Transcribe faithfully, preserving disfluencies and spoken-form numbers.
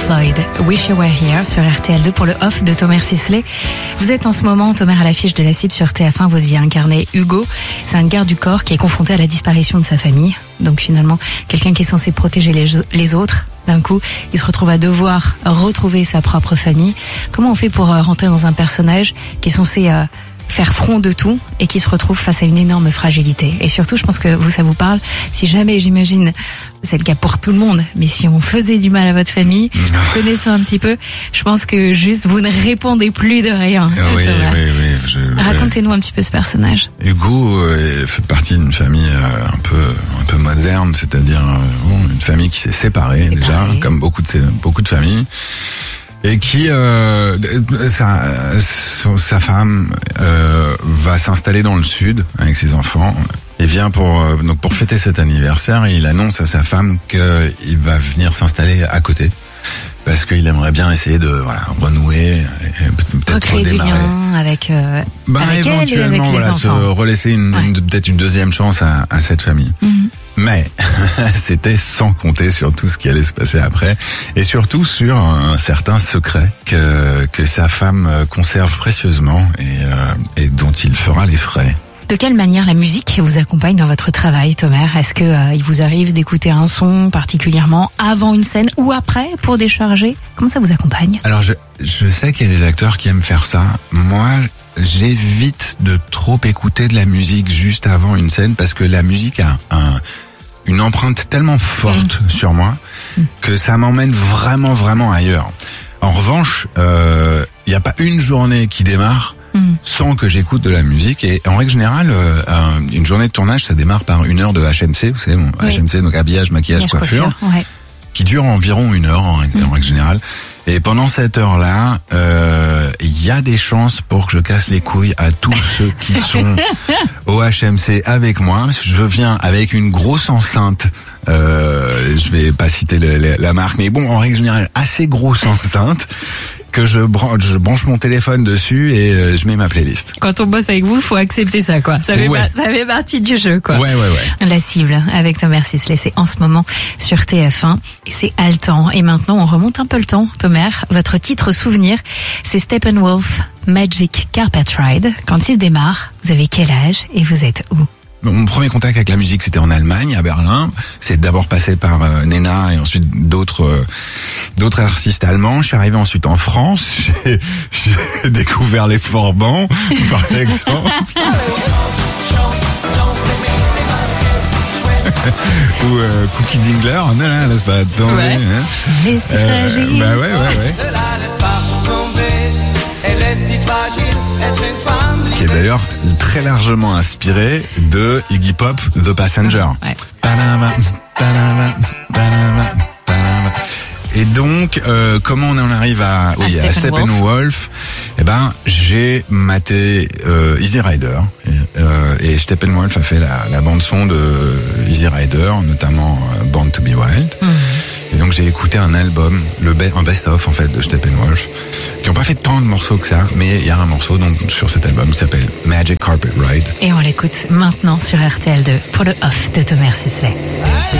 Floyd, Wish You Were Here sur R T L deux pour le off de Thomas Sisley. Vous êtes en ce moment, Thomas, à l'affiche de la cible sur T F un, vous y incarnez Hugo. C'est un garde du corps qui est confronté à la disparition de sa famille. Donc finalement, quelqu'un qui est censé protéger les, les autres, d'un coup, il se retrouve à devoir retrouver sa propre famille. Comment on fait pour euh, rentrer dans un personnage qui est censé euh, faire front de tout et qui se retrouve face à une énorme fragilité? Et surtout, je pense que vous, ça vous parle. Si jamais, j'imagine, c'est le cas pour tout le monde, mais si on faisait du mal à votre famille, connaissant un petit peu, je pense que juste vous ne répondez plus de rien. Oui, oui, oui. Je, Racontez-nous un petit peu ce personnage. Hugo euh, fait partie d'une famille euh, un peu un peu moderne, c'est-à-dire euh, bon, une famille qui s'est séparée Et déjà, pareil. comme beaucoup de beaucoup de familles. Et qui, euh, sa, sa femme euh, va s'installer dans le sud avec ses enfants et vient pour euh, donc pour fêter cet anniversaire. Et il annonce à sa femme qu'il va venir s'installer à côté parce qu'il aimerait bien essayer de voilà, renouer, et peut-être Recréer du redémarrer. lien avec, euh, Bah, avec elle et avec éventuellement, les voilà, enfants. se relaisser une, Ouais. une, peut-être une deuxième chance à, à cette famille. Mhm. Mais c'était sans compter sur tout ce qui allait se passer après et surtout sur un certain secret que que sa femme conserve précieusement et, euh, et dont il fera les frais. De quelle manière la musique vous accompagne dans votre travail, Thomas? Est-ce que euh, il vous arrive d'écouter un son particulièrement avant une scène ou après pour décharger? Comment ça vous accompagne? Alors je je sais qu'il y a des acteurs qui aiment faire ça. Moi, j'évite de trop écouter de la musique juste avant une scène parce que la musique a un une empreinte tellement forte mmh. sur moi mmh. que ça m'emmène vraiment vraiment ailleurs. En revanche, il euh, y a pas une journée qui démarre mmh. sans que j'écoute de la musique et en règle générale, euh, une journée de tournage ça démarre par une heure de H M C, vous savez, bon, oui. H M C donc habillage, maquillage, Maquillage, coiffure, coiffure ouais. qui dure environ une heure en règle, mmh. en règle générale. Et pendant cette heure-là, il euh, y a des chances pour que je casse les couilles à tous ceux qui sont au H M C avec moi. Parce que je viens avec une grosse enceinte. Euh, je vais pas citer le, le, la marque, mais bon, en règle générale, assez grosse enceinte que je branche, je branche mon téléphone dessus et euh, je mets ma playlist. Quand on bosse avec vous, faut accepter ça, quoi. Ça fait, ouais. pas, ça fait partie du jeu, quoi. Ouais, ouais, ouais. La cible avec Thomas Sisley, c'est en ce moment sur T F un et c'est haletant. Et maintenant, on remonte un peu le temps, Thomas. Votre titre souvenir, c'est Steppenwolf Magic Carpet Ride. Quand il démarre, vous avez quel âge et vous êtes où? Mon premier contact avec la musique, c'était en Allemagne, à Berlin. C'est d'abord passé par euh, Nena et ensuite d'autres euh, d'autres artistes allemands. Je suis arrivé ensuite en France. J'ai, j'ai découvert les Forbans, par exemple. Ou euh, Cookie Dingler. Non, non, laisse pas tomber. Ouais. Hein. Mais c'est euh, fragile. Bah ouais, ouais, ouais. Qui est d'ailleurs très largement inspiré de Iggy Pop, The Passenger. Ouais. Panama, Panama, Panama, Panama. Et donc, euh, comment on en arrive à, oui, à, à Steppenwolf? Eh ben, j'ai maté euh, Easy Rider et, euh, et Steppenwolf a fait la, la bande son de Easy Rider, notamment euh, Born to be Wild. Mm-hmm. Et donc j'ai écouté un album, le be- un best-of en fait de Steppenwolf, qui n'ont pas fait tant de morceaux que ça, mais il y a un morceau donc sur cet album qui s'appelle Magic Carpet Ride. Et on l'écoute maintenant sur R T L deux pour le off de Thomas Sisley.